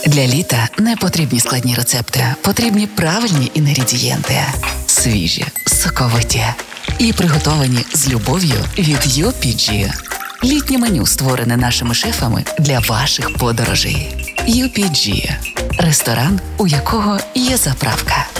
Для літа не потрібні складні рецепти, потрібні правильні інгредієнти. Свіжі, соковиті і приготовані з любов'ю від UPG. Літнє меню створене нашими шефами для ваших подорожей. UPG – ресторан, у якого є заправка.